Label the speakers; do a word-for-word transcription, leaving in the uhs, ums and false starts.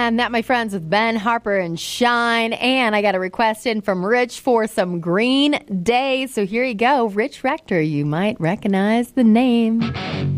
Speaker 1: And that, my friends, with Ben Harper and Shine. And I got a request in from Rich for some Green Day. So here you go. Rich Rector. You might recognize the name.